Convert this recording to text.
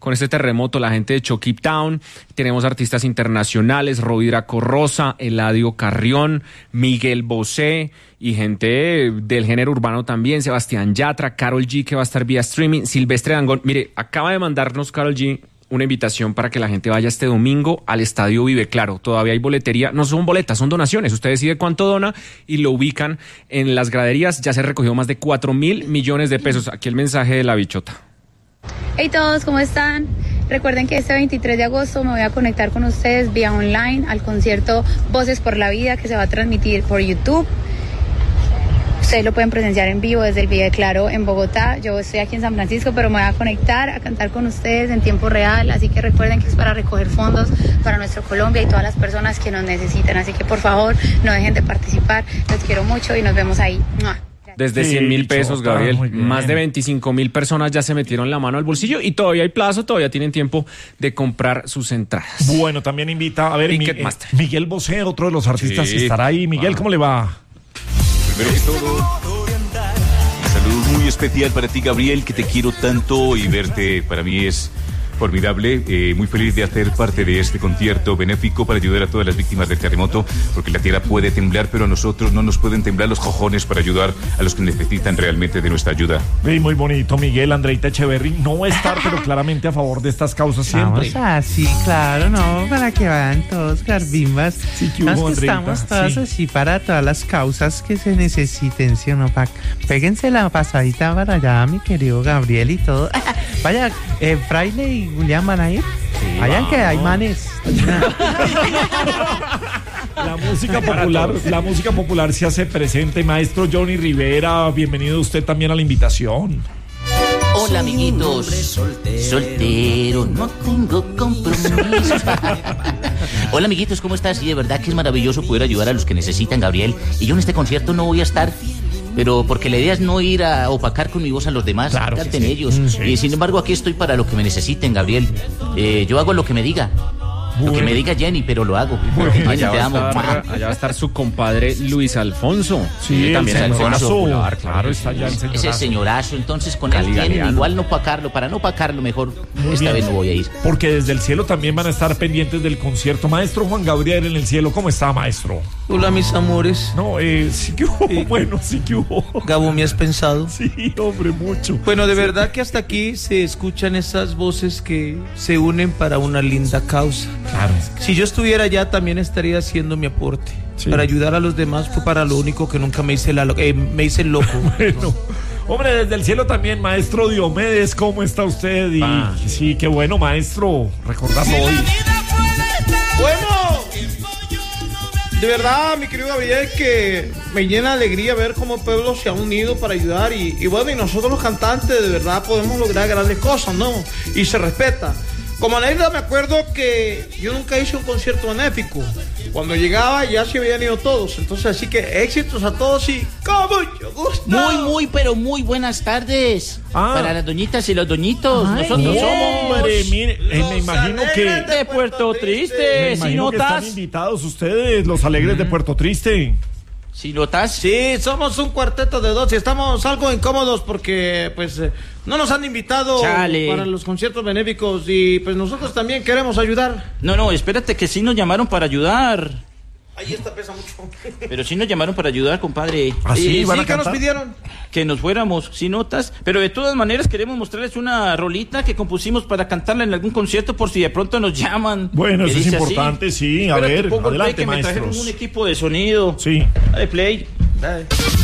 con este terremoto, la gente de Chucky Town, tenemos artistas internacionales, Rovira Corrosa, Eladio Carrión, Miguel Bosé y gente del género urbano también, Sebastián Yatra, Karol G, que va a estar vía streaming, Silvestre Dangond. Mire, acaba de mandarnos Karol G una invitación para que la gente vaya este domingo al Estadio Vive Claro. Todavía hay boletería, no son boletas, son donaciones. Usted decide cuánto dona y lo ubican en las graderías. Ya se recogió más de 4.000 millones de pesos. Aquí el mensaje de la bichota. Hey todos, ¿cómo están? Recuerden que este 23 de agosto me voy a conectar con ustedes vía online al concierto Voces por la Vida, que se va a transmitir por YouTube. Ustedes lo pueden presenciar en vivo desde el Vive Claro en Bogotá. Yo estoy aquí en San Francisco, pero me voy a conectar a cantar con ustedes en tiempo real. Así que recuerden que es para recoger fondos para nuestro Colombia y todas las personas que nos necesitan. Así que por favor, no dejen de participar. Los quiero mucho y nos vemos ahí. ¡Mua! Desde 100.000 pesos, Gabriel. Más de 25.000 personas ya se metieron la mano al bolsillo y todavía hay plazo, todavía tienen tiempo de comprar sus entradas. Bueno, también invita a ver Miguel Bosé, otro de los artistas, estará ahí. Miguel, ¿cómo le va? Primero que todo, un saludo muy especial para ti, Gabriel, que te quiero tanto y verte para mí es formidable. Muy feliz de hacer parte de este concierto benéfico para ayudar a todas las víctimas del terremoto, porque la tierra puede temblar, pero a nosotros no nos pueden temblar los cojones para ayudar a los que necesitan realmente de nuestra ayuda. Sí, muy bonito, Miguel. Andreita Echeverry no va a estar, pero claramente a favor de estas causas siempre. Sí, claro, no, para que vayan todos garbimbas. Sí, que hubo, Andreita, estamos todas así para todas las causas que se necesiten, ¿sí o no? Péguense la pasadita para allá, mi querido Gabriel y todo. Vaya, Fraile y Julián van a ir. Sí, vayan que hay manes. La música popular se hace presente. Maestro Johnny Rivera, bienvenido usted también a la invitación. Hola amiguitos, soltero, no tengo compromisos. Hola amiguitos, ¿cómo estás? Sí, de verdad que es maravilloso poder ayudar a los que necesitan, Gabriel. Y yo en este concierto no voy a estar, pero porque la idea es no ir a opacar con mi voz a los demás, claro, canten ellos. Y sin embargo aquí estoy para lo que me necesiten, Gabriel. Yo hago lo que me diga. Lo que me diga Jenny, pero lo hago. Jenny, te amo. Allá va a estar su compadre Luis Alfonso. Sí, también el señorazo. Popular, claro, está ya el señorazo. Ese señorazo, entonces con él tienen igual no opacarlo. Para no opacarlo mejor, esta vez no voy a ir. Porque desde el cielo también van a estar pendientes del concierto. Maestro Juan Gabriel en el cielo, ¿cómo está, maestro? Hola, mis amores. No, sí que hubo, bueno, sí que hubo. Gabo, ¿me has pensado? Sí, hombre, mucho. Bueno, de verdad que hasta aquí se escuchan esas voces que se unen para una linda causa. Claro. Si yo estuviera allá, también estaría haciendo mi aporte. Sí. Para ayudar a los demás fue para lo único que nunca me hice el loco. Bueno, hombre, desde el cielo también, maestro Diomedes, ¿cómo está usted? Y sí, qué bueno, maestro, recordarlo hoy. Bueno, de verdad, mi querido Gabriel, que me llena de alegría ver cómo el pueblo se ha unido para ayudar y bueno, y nosotros los cantantes de verdad podemos lograr grandes cosas, ¿no? Y se respeta. Como anécdota me acuerdo que yo nunca hice un concierto benéfico. Cuando llegaba ya se habían ido todos. Entonces así que éxitos a todos y con mucho gusto. Pero muy buenas tardes. Para las doñitas y los doñitos. Nosotros somos. Hombre, mire, me imagino que de Puerto Triste. Me imagino que están invitados ustedes, los alegres de Puerto Triste. ¿Sí notas? Sí, somos un cuarteto de dos y estamos algo incómodos porque pues no nos han invitado para los conciertos benéficos y pues nosotros también queremos ayudar. No, espérate que sí nos llamaron para ayudar. Ahí esta pesa mucho. Pero sí nos llamaron para ayudar, compadre. ¿Ah, sí? ¿Van a ¿qué cantar? nos pidieron? Que nos fuéramos, ¿sí notas? Pero de todas maneras queremos mostrarles una rolita que compusimos para cantarla en algún concierto por si de pronto nos llaman. Bueno, eso es importante, así. Sí. A ver, adelante, que maestros. me trajeron un equipo de sonido. Sí. Dale play. Dale.